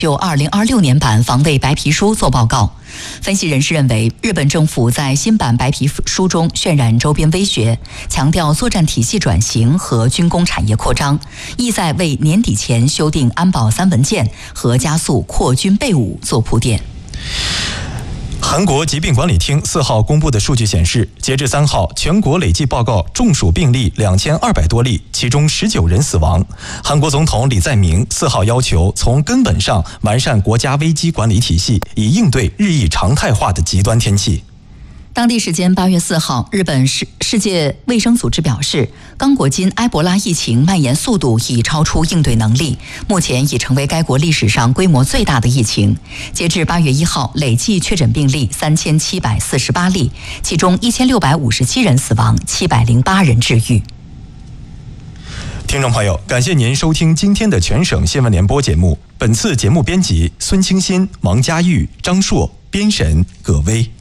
就2026年版防卫白皮书作报告。分析人士认为，日本政府在新版白皮书中渲染周边威胁，强调作战体系转型和军工产业扩张，意在为年底前修订安保3文件和加速扩军备武做铺垫。 韩国疾病管理厅4号公布的数据显示，截至3号，全国累计报告中暑病例2200多例，其中19人死亡。韩国总统李在明4号要求从根本上完善国家危机管理体系，以应对日益常态化的极端天气。 当地时间8月4号，日本世界卫生组织表示，刚果金埃博拉疫情蔓延速度已超出应对能力，目前已成为该国历史上规模最大的疫情。截至8月1号，累计确诊病例3748例，其中1657人死亡，708人治愈。 听众朋友，感谢您收听今天的全省新闻联播节目。本次节目编辑孙清新、王佳玉、张硕，编审葛薇。